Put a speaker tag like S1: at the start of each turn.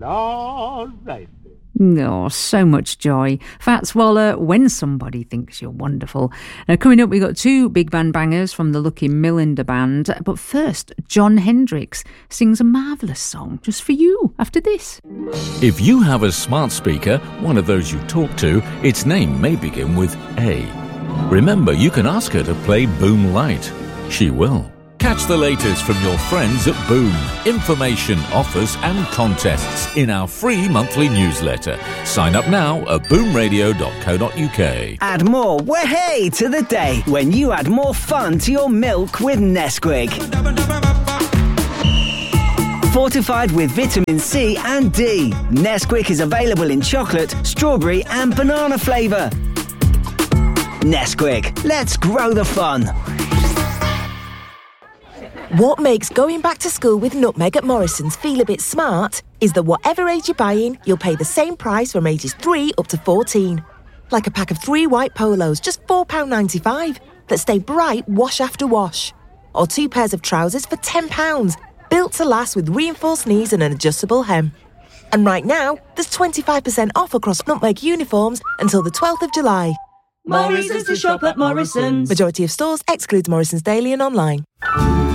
S1: All right.
S2: Oh, so much joy. Fats Waller, When Somebody Thinks You're Wonderful. Now, coming up, we've got two big band bangers from the Lucky Millinder Band. But first, Jon Hendricks sings a marvellous song just for you after this.
S3: If you have a smart speaker, one of those you talk to, its name may begin with A. Remember, you can ask her to play Boom Light. She will. Catch the latest from your friends at Boom. Information, offers and contests in our free monthly newsletter. Sign up now at boomradio.co.uk.
S4: Add more way to the day when you add more fun to your milk with Nesquik. Fortified with vitamin C and D. Nesquik is available in chocolate, strawberry and banana flavour. Nesquik, let's grow the fun.
S5: What makes going back to school with Nutmeg at Morrison's feel a bit smart is that whatever age you're buying, you'll pay the same price from ages 3 up to 14. Like a pack of 3 white polos, just £4.95, that stay bright wash after wash. Or 2 pairs of trousers for £10, built to last with reinforced knees and an adjustable hem. And right now, there's 25% off across Nutmeg uniforms until the 12th of July.
S6: More reasons to shop at Morrison's.
S5: Majority of stores excludes Morrison's Daily and online.